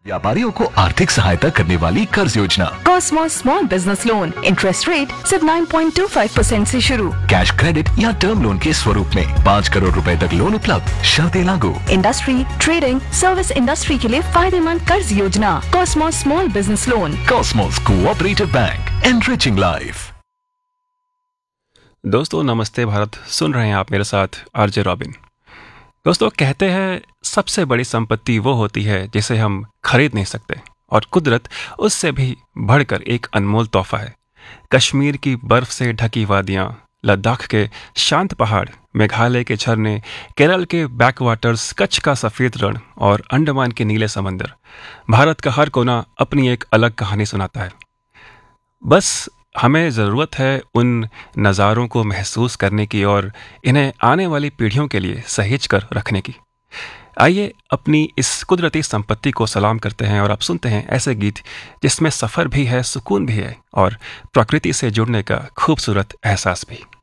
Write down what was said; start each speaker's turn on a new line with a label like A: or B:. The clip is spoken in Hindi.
A: व्यापारियों को आर्थिक सहायता करने वाली कर्ज योजना।
B: Cosmos small business loan interest rate सिर्फ 9.25% से शुरू।
A: कैश क्रेडिट या टर्म लोन के स्वरूप में 5 करोड़ रुपए तक लोन उपलब्ध। शर्तें लागू।
B: इंडस्ट्री, ट्रेडिंग, सर्विस इंडस्ट्री के लिए फायदेमंद कर्ज योजना। Cosmos small business loan.
A: Cosmos cooperative bank, enriching life.
C: दोस्तों नमस्ते भारत, सुन रहे हैं आप मेरे साथ आरजे रॉबिन। दोस्तों कहते हैं सबसे बड़ी संपत्ति वो होती है जिसे हम खरीद नहीं सकते, और कुदरत उससे भी बढ़कर एक अनमोल तोहफा है। कश्मीर की बर्फ से ढकी वादियाँ, लद्दाख के शांत पहाड़, मेघालय के झरने, केरल के बैकवाटर्स, कच्छ का सफ़ेद रण और अंडमान के नीले समंदर। भारत का हर कोना अपनी एक अलग कहानी सुनाता है। बस हमें ज़रूरत है उन नज़ारों को महसूस करने की और इन्हें आने वाली पीढ़ियों के लिए सहेज कर रखने की। आइए अपनी इस कुदरती संपत्ति को सलाम करते हैं और अब सुनते हैं ऐसे गीत जिसमें सफ़र भी है, सुकून भी है और प्रकृति से जुड़ने का खूबसूरत एहसास भी।